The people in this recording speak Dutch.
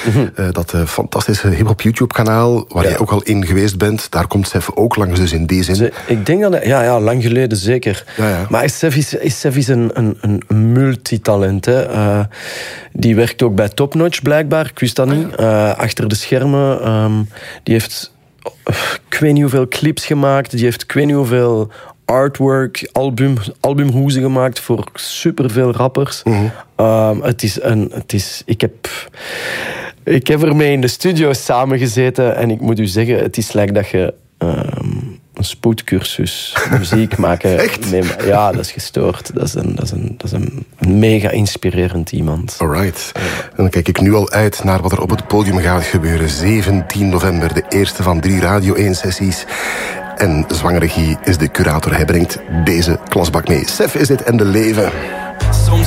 Dat fantastische hip-hop YouTube-kanaal, waar jij ook al in geweest bent. Daar komt Sef ook langs, dus in die zin. Ik denk dat... Ja, lang geleden zeker. Ja. Maar Sef is een multitalent. Hè. Die werkt ook bij Top Notch, blijkbaar. Ik wist dat niet. Achter de schermen. Die heeft... ik weet niet hoeveel clips gemaakt. Die heeft ik weet niet hoeveel artwork, albumhoezen gemaakt voor superveel rappers. Ik heb ermee in de studio samengezeten en ik moet u zeggen, het is lijkt dat je een spoedcursus muziek maken. Echt? Ja, dat is gestoord. Dat is een mega inspirerend iemand. Alright. En dan kijk ik nu al uit naar wat er op het podium gaat gebeuren. 17 november, de eerste van 3 Radio 1-sessies. En Zwangeregie is de curator. Hij brengt deze klasbak mee. Sef is dit en de leven.